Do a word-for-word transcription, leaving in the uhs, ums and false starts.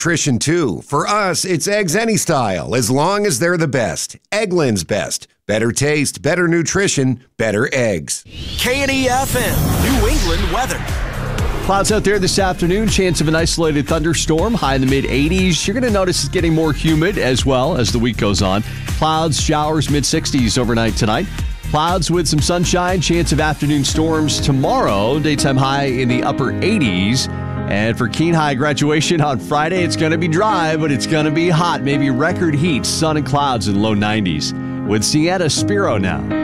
Nutrition too. For us, it's eggs any style, as long as they're the best. Eggland's best. Better taste, better nutrition, better eggs. K N E F M, New England weather. Clouds out there this afternoon. Chance of an isolated thunderstorm. High in the mid eighties. You're going to notice it's getting more humid as well as the week goes on. Clouds, showers, mid sixties overnight tonight. Clouds with some sunshine. Chance of afternoon storms tomorrow. Daytime high in the upper eighties. And for Keene High graduation on Friday, it's going to be dry, but it's going to be hot. Maybe record heat, sun and clouds in low nineties. With Sienna Spiro now.